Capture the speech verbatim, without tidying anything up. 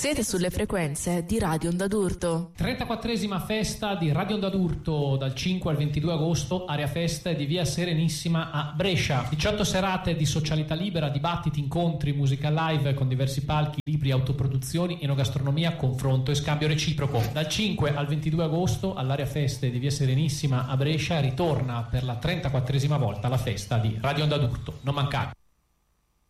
Siete sulle frequenze di Radio Onda d'Urto. trentaquattresima festa di Radio Onda d'Urto dal cinque al ventidue agosto, area festa di via Serenissima a Brescia. diciotto serate di socialità libera, dibattiti, incontri, musica live con diversi palchi, libri, autoproduzioni, enogastronomia, confronto e scambio reciproco. Dal cinque al ventidue agosto all'area feste di via Serenissima a Brescia ritorna per la trentaquattresima volta la festa di Radio Onda d'Urto. Non mancate.